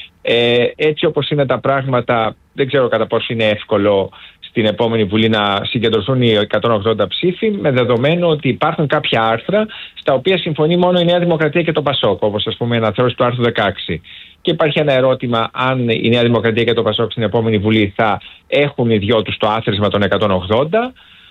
Ε, έτσι όπως είναι τα πράγματα, δεν ξέρω κατά πόσο είναι εύκολο στην επόμενη Βουλή να συγκεντρωθούν οι εκατόν ογδόντα ψήφοι, με δεδομένο ότι υπάρχουν κάποια άρθρα στα οποία συμφωνεί μόνο η Νέα Δημοκρατία και το Πασόκ, όπως ας πούμε η αναθεώρηση του άρθρου δεκαέξι. Και υπάρχει ένα ερώτημα αν η Νέα Δημοκρατία και το Πασόκ στην επόμενη Βουλή θα έχουν οι δυο τους το άθροισμα των εκατόν ογδόντα.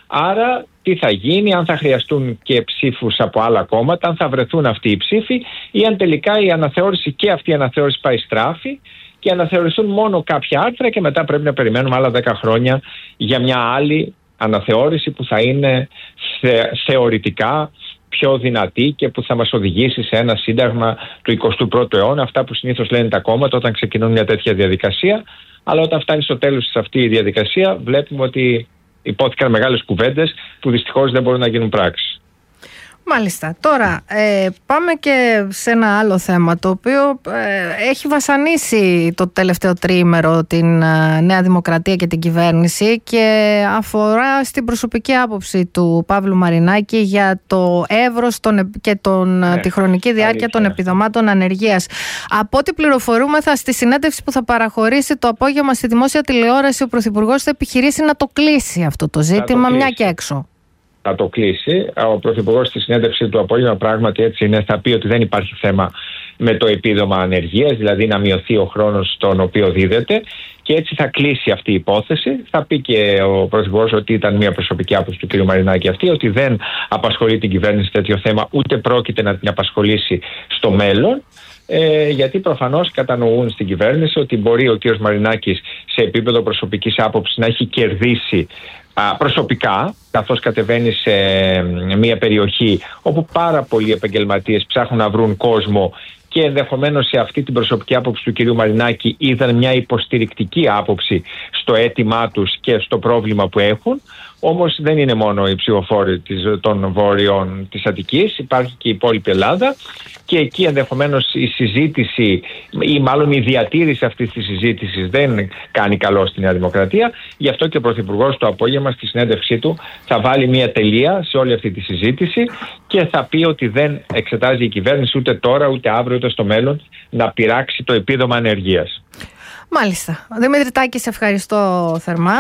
Άρα τι θα γίνει, αν θα χρειαστούν και ψήφους από άλλα κόμματα, αν θα βρεθούν αυτοί οι ψήφοι ή αν τελικά η αναθεώρηση και αυτή η αναθεώρηση πάει στράφη και αναθεωρηθούν μόνο κάποια άρθρα και μετά πρέπει να περιμένουμε άλλα δέκα χρόνια για μια άλλη αναθεώρηση που θα είναι θε, θεωρητικά πιο δυνατή και που θα μας οδηγήσει σε ένα σύνταγμα του εικοστού πρώτου αιώνα, αυτά που συνήθως λένε τα κόμματα όταν ξεκινούν μια τέτοια διαδικασία. Αλλά όταν φτάνει στο τέλος της αυτή η διαδικασία βλέπουμε ότι υπόθηκαν μεγάλες κουβέντες που δυστυχώς δεν μπορούν να γίνουν πράξη. Μάλιστα. Τώρα ε, πάμε και σε ένα άλλο θέμα το οποίο ε, έχει βασανίσει το τελευταίο τριήμερο την ε, Νέα Δημοκρατία και την κυβέρνηση και αφορά στην προσωπική άποψη του Παύλου Μαρινάκη για το εύρος τον, και τον, ναι, τη χρονική διάρκεια αλήθεια. των επιδομάτων ανεργίας. Από ό,τι πληροφορούμεθα, στη συνέντευξη που θα παραχωρήσει το απόγευμα στη δημόσια τηλεόραση, ο Πρωθυπουργός θα επιχειρήσει να το κλείσει αυτό το ζήτημα, μια και έξω. Θα το κλείσει. Ο Πρωθυπουργός στη συνέντευξη του απόγευμα πράγματι έτσι είναι, θα πει ότι δεν υπάρχει θέμα με το επίδομα ανεργίας, δηλαδή να μειωθεί ο χρόνος στον οποίο δίδεται και έτσι θα κλείσει αυτή η υπόθεση. Θα πει και ο Πρωθυπουργός ότι ήταν μια προσωπική άποψη του κ. Μαρινάκη αυτή, ότι δεν απασχολεί την κυβέρνηση τέτοιο θέμα, ούτε πρόκειται να την απασχολήσει στο μέλλον. Ε, γιατί προφανώς κατανοούν στην κυβέρνηση ότι μπορεί ο κ. Μαρινάκης σε επίπεδο προσωπικής άποψης να έχει κερδίσει α, προσωπικά, καθώς κατεβαίνει σε μια περιοχή όπου πάρα πολλοί επαγγελματίες ψάχνουν να βρουν κόσμο και ενδεχομένως σε αυτή την προσωπική άποψη του κ. Μαρινάκη είδαν μια υποστηρικτική άποψη στο αίτημά τους και στο πρόβλημα που έχουν. Όμως δεν είναι μόνο οι ψηφοφόροι των βόρειων της Αττικής, υπάρχει και η υπόλοιπη Ελλάδα και εκεί ενδεχομένως η συζήτηση ή μάλλον η διατήρηση αυτής της συζήτησης δεν κάνει καλό στη Νέα Δημοκρατία. Γι' αυτό και ο Πρωθυπουργός το απόγευμα στη συνέντευξή του θα βάλει μια τελεία σε όλη αυτή τη συζήτηση και θα πει ότι δεν εξετάζει η κυβέρνηση ούτε τώρα ούτε αύριο ούτε στο μέλλον να πειράξει το επίδομα ανεργίας. Μάλιστα. Δημήτρη Τάκη, σε ευχαριστώ θερμά.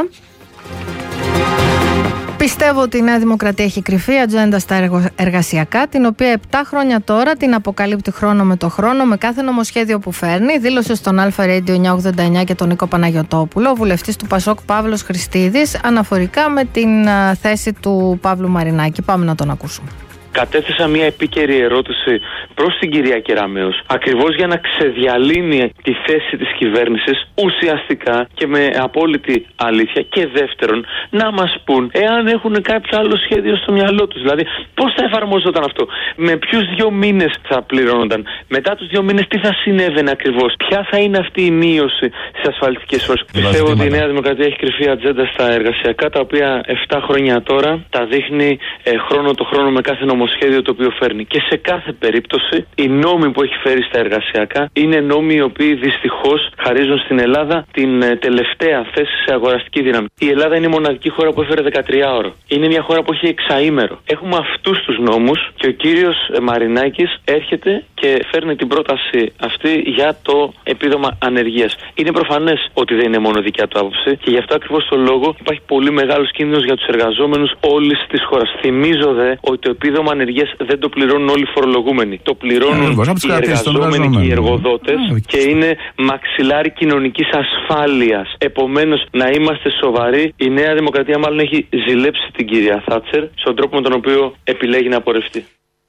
Πιστεύω ότι η Νέα Δημοκρατία έχει κρυφή ατζέντα στα εργασιακά, την οποία επτά χρόνια τώρα την αποκαλύπτει χρόνο με το χρόνο με κάθε νομοσχέδιο που φέρνει. Δήλωσε στον Αλφα Radio εννιακόσια ογδόντα εννιά και τον Νίκο Παναγιωτόπουλο, ο βουλευτής του Πασόκ Παύλος Χριστίδης, αναφορικά με την θέση του Παύλου Μαρινάκη. Πάμε να τον ακούσουμε. Κατέθεσα μια επίκαιρη ερώτηση προς την κυρία Κεραμέως, ακριβώς για να ξεδιαλύνει τη θέση της κυβέρνησης ουσιαστικά και με απόλυτη αλήθεια. Και δεύτερον, να μας πούν εάν έχουν κάποιο άλλο σχέδιο στο μυαλό τους. Δηλαδή, πώς θα εφαρμόζονταν αυτό, με ποιους δύο μήνες θα πληρώνονταν, μετά τους δύο μήνες τι θα συνέβαινε ακριβώς, ποια θα είναι αυτή η μείωση στις ασφαλιστικές φόρες. Πιστεύω ότι η Νέα Δημοκρατία έχει κρυφή ατζέντα στα εργασιακά, τα οποία επτά χρόνια τώρα τα δείχνει ε, χρόνο το χρόνο με κάθε νομοσχέδιο νομοσχέδιο το οποίο φέρνει. Και σε κάθε περίπτωση, οι νόμοι που έχει φέρει στα εργασιακά είναι νόμοι οι οποίοι δυστυχώς χαρίζουν στην Ελλάδα την ε, τελευταία θέση σε αγοραστική δύναμη. Η Ελλάδα είναι η μοναδική χώρα που έφερε δεκατριάωρο. Είναι μια χώρα που έχει εξαήμερο. Έχουμε αυτούς τους νόμους και ο κύριος Μαρινάκης έρχεται και φέρνει την πρόταση αυτή για το επίδομα ανεργίας. Είναι προφανές ότι δεν είναι μόνο δικιά του άποψη και γι' αυτό ακριβώς το λόγο υπάρχει πολύ μεγάλος κίνδυνος για τους εργαζόμενους όλης της χώρας. Θυμίζω δε ότι το επίδομα ανεργίας δεν το πληρώνουν όλοι οι φορολογούμενοι. Το πληρώνουν οι εργαζόμενοι και οι εργοδότες και είναι μαξιλάρι κοινωνικής ασφάλειας. Επομένως, να είμαστε σοβαροί. Η Νέα Δημοκρατία μάλλον έχει ζηλέψει την κυρία Θάτσερ στον τρόπο με τον οποίο επιλέγει να πορευτεί.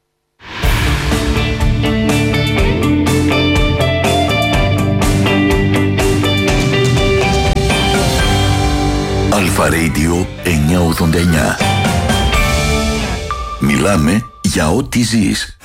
Αλφα Radio εννιακόσια ογδόντα εννιά. Μιλάμε για ό,τι ζεις.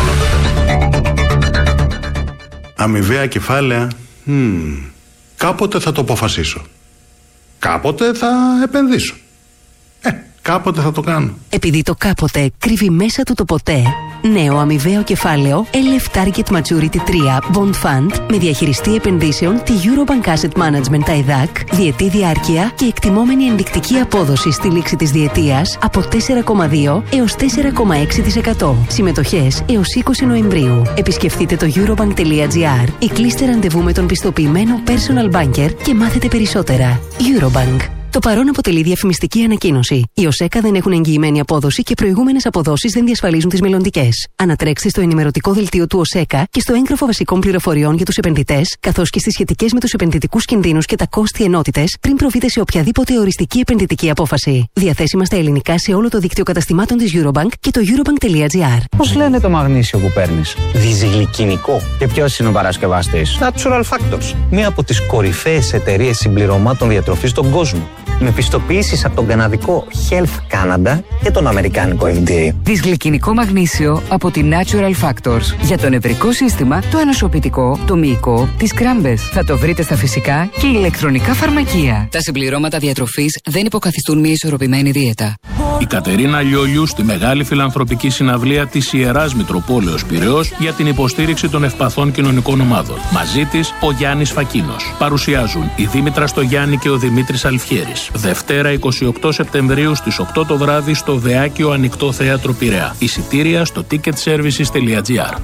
Αμοιβαία κεφάλαια. Hmm. Κάποτε θα το αποφασίσω. Κάποτε θα επενδύσω. Ε, κάποτε θα το κάνω. Επειδή το κάποτε κρύβει μέσα του το ποτέ, νέο αμοιβαίο κεφάλαιο ελ εφ Target Maturity τρία Bond Fund με διαχειριστή επενδύσεων τη Eurobank Asset Management τα ΕΔΑΚ, διετή διάρκεια και εκτιμόμενη ενδεικτική απόδοση στη λήξη της διετίας από τέσσερα κόμμα δύο έως τέσσερα κόμμα έξι τοις εκατό. Συμμετοχές έως είκοσι Νοεμβρίου. Επισκεφτείτε το eurobank τελεία gr ή κλείστε ραντεβού με τον πιστοποιημένο personal banker και μάθετε περισσότερα. Eurobank. Το παρόν αποτελεί διαφημιστική ανακοίνωση. Οι ΟΣΕΚΑ δεν έχουν εγγυημένη απόδοση και προηγούμενες αποδόσεις δεν διασφαλίζουν τις μελλοντικές. Ανατρέξτε στο ενημερωτικό δελτίο του ΟΣΕΚΑ και στο έγγραφο βασικών πληροφοριών για τους επενδυτές, καθώς και στις σχετικές με τους επενδυτικούς κινδύνους και τα κόστη ενότητες, πριν προβείτε σε οποιαδήποτε οριστική επενδυτική απόφαση. Διαθέσιμα στα ελληνικά σε όλο το δίκτυο καταστημάτων της Eurobank και το eurobank τελεία gr. Πώς λένε το μαγνήσιο που παίρνεις? Διζυγλυκινικό. Και ποιος είναι ο παρασκευαστής? Natural Factors. Μία από τις κορυφαίες εταιρείες συμπληρωμάτων διατροφής στον κόσμο. Με πιστοποιήσεις από τον καναδικό Health Canada και τον αμερικάνικο εφ ντι έι. Δυσγλυκινικό μαγνήσιο από τη Natural Factors. Για το νευρικό σύστημα, το ανοσοποιητικό, το μυϊκό, τις κράμπες. Θα το βρείτε στα φυσικά και ηλεκτρονικά φαρμακεία. Τα συμπληρώματα διατροφής δεν υποκαθιστούν μια ισορροπημένη δίαιτα. Η Κατερίνα Λιόλιου στη μεγάλη φιλανθρωπική συναυλία της Ιεράς Μητροπόλεως Πειραιώς για την υποστήριξη των ευπαθών κοινωνικών ομάδων. Μαζί της ο Γιάννης Φακίνος. Παρουσιάζουν η Δήμητρα Στογιάννη και ο Δημήτρης Αλφιέρης. Δευτέρα εικοστή ογδόη Σεπτεμβρίου στις οκτώ το βράδυ στο Βεάκιο Ανοιχτό Θέατρο Πειραιά. Εισιτήρια στο ticket services τελεία gr.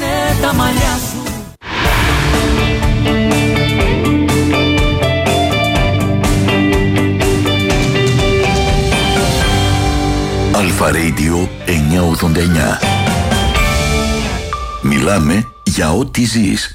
Αλφα Radio εννιακόσια ογδόντα εννιά. Μιλάμε για ό,τι ζεις.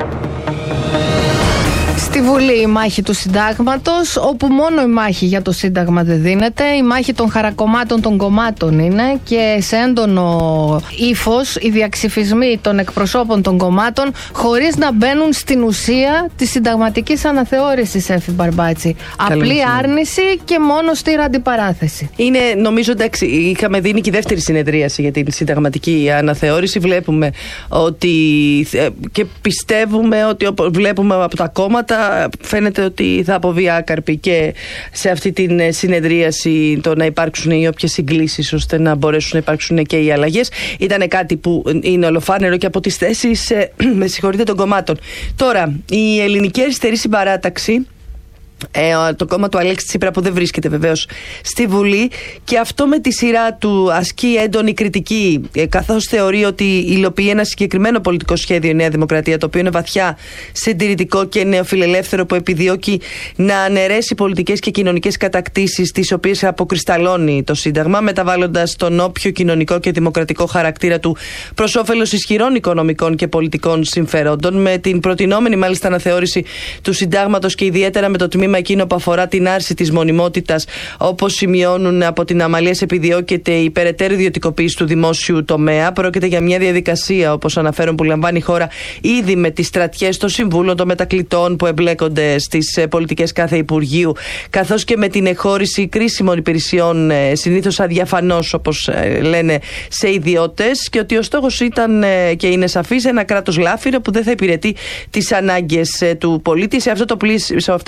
Στη Βουλή η μάχη του συντάγματος, όπου μόνο η μάχη για το σύνταγμα δεν δίνεται, η μάχη των χαρακομμάτων των κομμάτων είναι και σε έντονο ύφος οι διαξυφισμοί των εκπροσώπων των κομμάτων χωρίς να μπαίνουν στην ουσία της συνταγματικής αναθεώρησης, Εφη Μπαρμπάτση. Απλή άρνηση και μόνο στη αντιπαράθεση. Είναι, νομίζω, εντάξει, είχαμε δίνει και η δεύτερη συνεδρίαση για την συνταγματική αναθεώρηση. Βλέπουμε ότι και πιστεύουμε ότι βλέπουμε από τα κόμματα, φαίνεται ότι θα αποβεί άκαρπη και σε αυτή την συνεδρίαση το να υπάρξουν οι όποιες συγκλήσεις ώστε να μπορέσουν να υπάρξουν και οι αλλαγές. Ήταν κάτι που είναι ολοφάνερο και από τις θέσεις με συγχωρείτε των κομμάτων. Τώρα, η Ελληνική Αριστερή Συμπαράταξη, Ε, το κόμμα του Αλέξη Τσίπρα, που δεν βρίσκεται βεβαίως στη Βουλή, και αυτό με τη σειρά του ασκεί έντονη κριτική, ε, καθώς θεωρεί ότι υλοποιεί ένα συγκεκριμένο πολιτικό σχέδιο η Νέα Δημοκρατία, το οποίο είναι βαθιά συντηρητικό και νεοφιλελεύθερο, που επιδιώκει να αναιρέσει πολιτικές και κοινωνικές κατακτήσεις τις οποίες αποκρισταλώνει το Σύνταγμα, μεταβάλλοντας τον όποιο κοινωνικό και δημοκρατικό χαρακτήρα του προς όφελος ισχυρών οικονομικών και πολιτικών συμφερόντων, με την προτινόμενη μάλιστα αναθεώρηση του Συντάγματος και ιδιαίτερα με το τμήμα εκείνο που αφορά την άρση της μονιμότητας, όπως σημειώνουν από την Αμαλίας, επιδιώκεται η περαιτέρω ιδιωτικοποίηση του δημόσιου τομέα. Πρόκειται για μια διαδικασία, όπως αναφέρουν, που λαμβάνει η χώρα ήδη με τις στρατιές των συμβούλων των μετακλητών που εμπλέκονται στις πολιτικές κάθε Υπουργείου, καθώς και με την εχώρηση κρίσιμων υπηρεσιών, συνήθως αδιαφανώς, όπως λένε, σε ιδιώτες, και ότι ο στόχος ήταν και είναι σαφής, ένα κράτος λάφυρο που δεν θα υπηρετεί τις ανάγκες του πολίτη. Σε αυτό το πλαίσιο, σε αυτό το πλαίσιο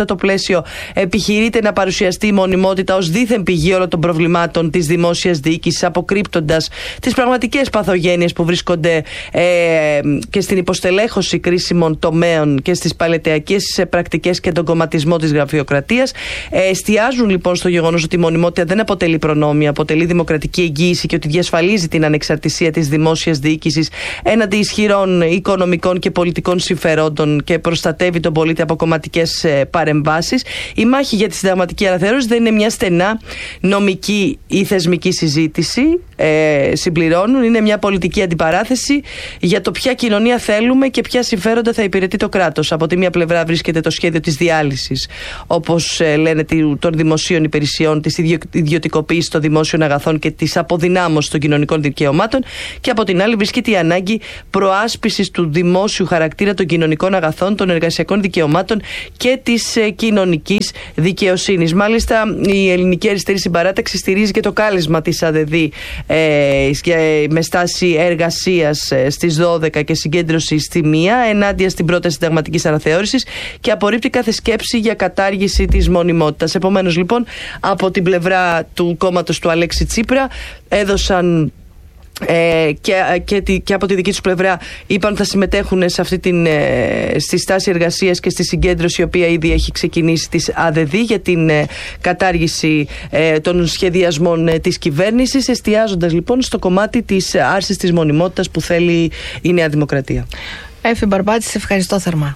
πλαίσιο επιχειρείται να παρουσιαστεί η μονιμότητα ως δίθεν πηγή όλων των προβλημάτων της δημόσιας διοίκησης, αποκρύπτοντας τις πραγματικές παθογένειες που βρίσκονται ε, και στην υποστελέχωση κρίσιμων τομέων και στις παλαιτειακές πρακτικές και τον κομματισμό της γραφειοκρατίας. Ε, εστιάζουν λοιπόν στο γεγονός ότι η μονιμότητα δεν αποτελεί προνόμιο, αποτελεί δημοκρατική εγγύηση και ότι διασφαλίζει την ανεξαρτησία της δημόσιας διοίκησης έναντι ισχυρών οικονομικών και πολιτικών συμφερόντων και προστατεύει τον πολίτη από κομματικές ε, παρεμβάσεις. Η μάχη για τη συνταγματική αναθεώρηση δεν είναι μια στενά νομική ή θεσμική συζήτηση, ε, συμπληρώνουν, είναι μια πολιτική αντιπαράθεση για το ποια κοινωνία θέλουμε και ποια συμφέροντα θα υπηρετεί το κράτος. Από τη μία πλευρά βρίσκεται το σχέδιο της διάλυσης, όπως ε, λένε, των δημοσίων υπηρεσιών, της ιδιωτικοποίησης των δημόσιων αγαθών και της αποδυνάμωσης των κοινωνικών δικαιωμάτων, και από την άλλη βρίσκεται η ανάγκη προάσπισης του δημόσιου χαρακτήρα των κοινωνικών αγαθών, των εργασιακών δικαιωμάτων και της ε, κοινωνικής δικαιοσύνης. Μάλιστα, η Ελληνική Αριστερή Συμπαράταξη στηρίζει και το κάλεσμα της ΑΔΔ ε, με στάση εργασίας ε, στις δώδεκα και συγκέντρωση στη μία ενάντια στην πρόταση συνταγματικής αναθεώρησης και απορρίπτει κάθε σκέψη για κατάργηση της μονιμότητας. Επομένως, λοιπόν, από την πλευρά του κόμματος του Αλέξη Τσίπρα έδωσαν Ε, και, και, και από τη δική τους πλευρά είπαν θα συμμετέχουν σε αυτή την, ε, στη στάση εργασίας και στη συγκέντρωση η οποία ήδη έχει ξεκινήσει της ΑΔΔ για την ε, κατάργηση ε, των σχεδιασμών ε, της κυβέρνησης, εστιάζοντας λοιπόν στο κομμάτι της άρσης της μονιμότητας που θέλει η Νέα Δημοκρατία. Έφη Μπαρμπάτη, σε ευχαριστώ θερμά.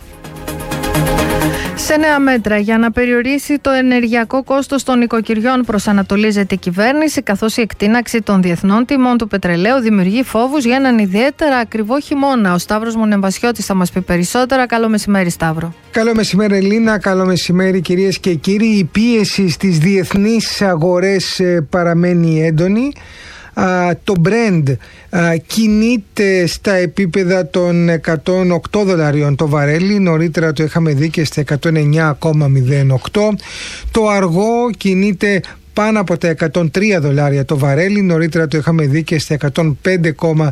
Σε νέα μέτρα για να περιορίσει το ενεργειακό κόστος των οικοκυριών προσανατολίζεται η κυβέρνηση, καθώς η εκτείναξη των διεθνών τιμών του πετρελαίου δημιουργεί φόβους για έναν ιδιαίτερα ακριβό χειμώνα. Ο Σταύρος Μονεμβασιώτης θα μας πει περισσότερα. Καλό μεσημέρι, Σταύρο. Καλό μεσημέρι, Ελίνα. Καλό μεσημέρι, κυρίες και κύριοι. Η πίεση στις διεθνείς αγορές παραμένει έντονη. Uh, το Brent uh, κινείται στα επίπεδα των εκατόν οκτώ δολαρίων το βαρέλι. Νωρίτερα το είχαμε δει και στα εκατόν εννιά κόμμα μηδέν οκτώ. Το αργό κινείται πάνω από τα εκατόν τρία δολάρια το βαρέλι. Νωρίτερα το είχαμε δει και στα εκατόν πέντε κόμμα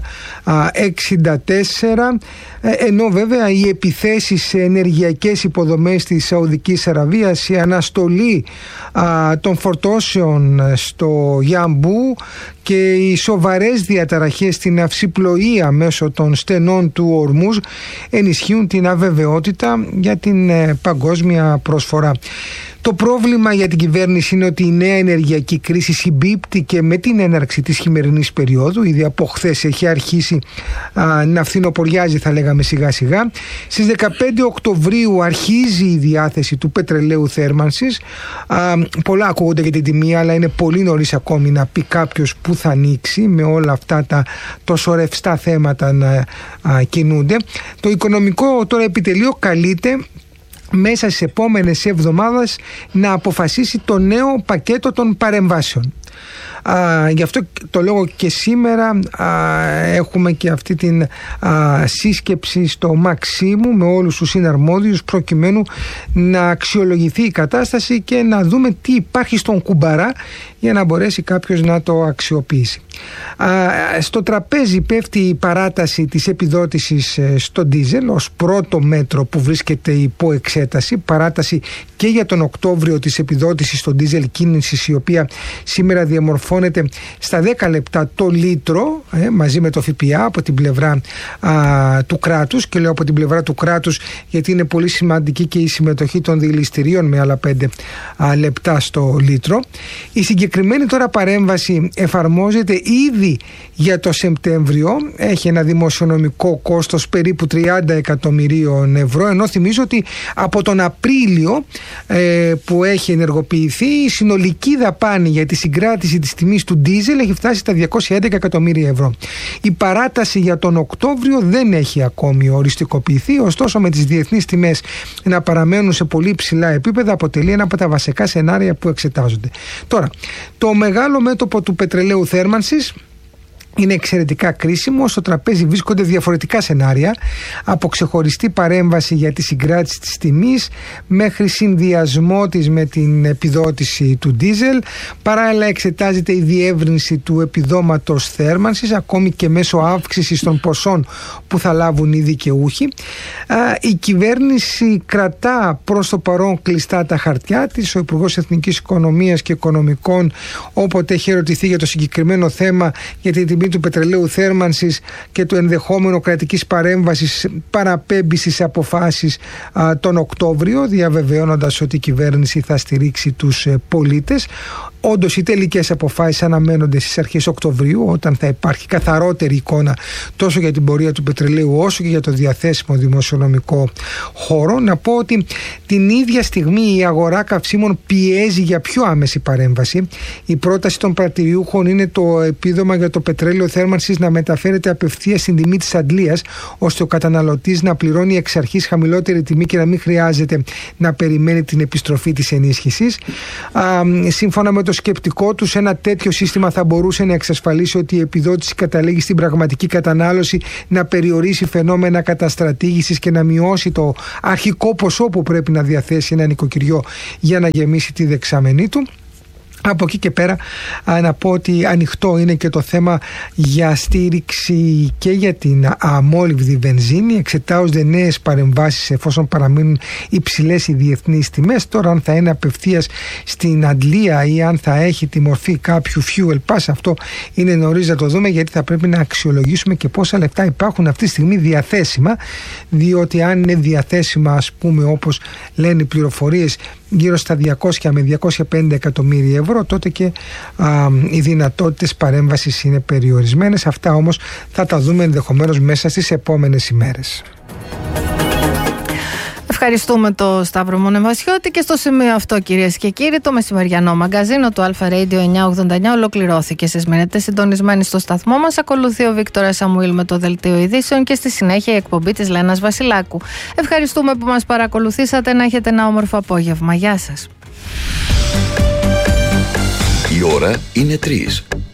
εξήντα τέσσερα. Ενώ βέβαια οι επιθέσεις σε ενεργειακές υποδομές της Σαουδικής Αραβίας, η αναστολή α, των φορτώσεων στο Γιαμπού και οι σοβαρές διαταραχές στην αυσιπλοεία μέσω των στενών του Ορμούζ ενισχύουν την αβεβαιότητα για την ε, παγκόσμια προσφορά. Το πρόβλημα για την κυβέρνηση είναι ότι η νέα ενεργειακή κρίση συμπίπτει και με την έναρξη της χειμερινής περίοδου. Ήδη από χθες έχει αρχίσει α, να φθινοποριάζει, θα λέγαμε, σιγά σιγά. Στις δεκαπέντε Οκτωβρίου αρχίζει η διάθεση του πετρελαίου θέρμανσης. Α, πολλά ακούγονται για την τιμή, αλλά είναι πολύ νωρίς ακόμη να πει κάποιος που θα ανοίξει, με όλα αυτά τα τόσο ρευστά θέματα να α, κινούνται. Το οικονομικό τώρα επιτελείο καλείται μέσα στις επόμενες εβδομάδες να αποφασίσει το νέο πακέτο των παρεμβάσεων. Α, γι' αυτό το λόγο και σήμερα α, έχουμε και αυτή την α, σύσκεψη στο Μαξίμου με όλους τους συναρμόδιους, προκειμένου να αξιολογηθεί η κατάσταση και να δούμε τι υπάρχει στον κουμπαρά για να μπορέσει κάποιος να το αξιοποιήσει. Α, στο τραπέζι πέφτει η παράταση της επιδότησης στο ντίζελ ως πρώτο μέτρο που βρίσκεται υπό εξέταση. Παράταση και για τον Οκτώβριο της επιδότησης στο ντίζελ κίνησης, η οποία σήμερα διαμορφώνεται στα δέκα λεπτά το λίτρο, ε, μαζί με το ΦΠΑ από την πλευρά α, του κράτους. Και λέω από την πλευρά του κράτους γιατί είναι πολύ σημαντική και η συμμετοχή των δηληστηρίων με άλλα πέντε α, λεπτά στο λίτρο. Η συγκεκριμένη τώρα παρέμβαση εφαρμόζεται ήδη για το Σεπτέμβριο. Έχει ένα δημοσιονομικό κόστος περίπου τριάντα εκατομμυρίων ευρώ, ενώ θυμίζω ότι από τον Απρίλιο ε, που έχει ενεργοποιηθεί, η συνολική δαπάνη για τη συγκράτηση της τιμής του ντίζελ έχει φτάσει στα διακόσια έντεκα εκατομμύρια ευρώ. Η παράταση για τον Οκτώβριο δεν έχει ακόμη οριστικοποιηθεί, ωστόσο με τις διεθνείς τιμές να παραμένουν σε πολύ ψηλά επίπεδα αποτελεί ένα από τα βασικά σενάρια που εξετάζονται. Τώρα, το μεγάλο μέτωπο του πετρελαίου θέρμανσης είναι εξαιρετικά κρίσιμο. Στο τραπέζι βρίσκονται διαφορετικά σενάρια, από ξεχωριστή παρέμβαση για τη συγκράτηση της τιμής μέχρι συνδυασμό της με την επιδότηση του ντίζελ. Παράλληλα εξετάζεται η διεύρυνση του επιδόματος θέρμανσης, ακόμη και μέσω αύξησης των ποσών που θα λάβουν οι δικαιούχοι. Η κυβέρνηση κρατά προς το παρόν κλειστά τα χαρτιά της. Ο Υπουργός Εθνικής Οικονομίας και Οικονομικών, όποτε έχει ερωτηθεί για το συγκεκριμένο θέμα, για την τιμή του πετρελαίου θέρμανσης και το ενδεχόμενο κρατικής παρέμβασης, παραπέμπει στις αποφάσεις α, τον Οκτώβριο, διαβεβαιώνοντας ότι η κυβέρνηση θα στηρίξει τους ε, πολίτες. Όντως οι τελικές αποφάσεις αναμένονται στις αρχές Οκτωβρίου, όταν θα υπάρχει καθαρότερη εικόνα τόσο για την πορεία του πετρελαίου όσο και για το διαθέσιμο δημοσιονομικό χώρο. Να πω ότι την ίδια στιγμή η αγορά καυσίμων πιέζει για πιο άμεση παρέμβαση. Η πρόταση των πρατηριούχων είναι το επίδομα για το πετρέλαιο θέρμανσης να μεταφέρεται απευθείας στην τιμή της αντλίας, ώστε ο καταναλωτής να πληρώνει εξ αρχής χαμηλότερη τιμή και να μην χρειάζεται να περιμένει την επιστροφή της ενίσχυσης. Α, σύμφωνα με το σκεπτικό τους, ένα τέτοιο σύστημα θα μπορούσε να εξασφαλίσει ότι η επιδότηση καταλήγει στην πραγματική κατανάλωση, να περιορίσει φαινόμενα καταστρατήγησης και να μειώσει το αρχικό ποσό που πρέπει να διαθέσει ένα νοικοκυριό για να γεμίσει τη δεξαμενή του. Από εκεί και πέρα να πω ότι ανοιχτό είναι και το θέμα για στήριξη και για την αμόλυβδη βενζίνη. Εξετάζονται νέες παρεμβάσεις εφόσον παραμείνουν υψηλές οι διεθνείς τιμές. Τώρα αν θα είναι απευθείας στην αντλία ή αν θα έχει τη μορφή κάποιου fuel pass, αυτό είναι νωρίς να το δούμε, γιατί θα πρέπει να αξιολογήσουμε και πόσα λεφτά υπάρχουν αυτή τη στιγμή διαθέσιμα, διότι αν είναι διαθέσιμα, ας πούμε, όπως λένε οι πληροφορίες, γύρω στα διακόσια με διακόσια πενήντα εκατομμύρια ευρώ, τότε και α, οι δυνατότητες παρέμβασης είναι περιορισμένες. Αυτά όμως θα τα δούμε ενδεχομένως μέσα στις επόμενες ημέρες. Ευχαριστούμε το Σταύρο Μονεβασιώτη, και στο σημείο αυτό, κυρίες και κύριοι, το μεσημεριανό μαγκαζίνο του Αλφα Radio εννιακόσια ογδόντα εννιά ολοκληρώθηκε. Εσείς μείνετε συντονισμένοι στο σταθμό μας. Ακολουθεί ο Βίκτορας Σαμουήλ με το δελτίο ειδήσεων και στη συνέχεια η εκπομπή της Λένας Βασιλάκου. Ευχαριστούμε που μας παρακολουθήσατε. Να έχετε ένα όμορφο απόγευμα. Γεια σας. Η ώρα είναι τρεις.